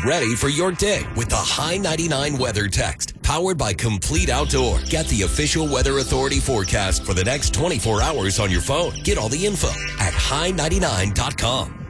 ready for your day with the High 99 Weather Text, powered by Complete Outdoor. Get the official Weather Authority forecast for the next 24 hours on your phone. Get all the info at high99.com.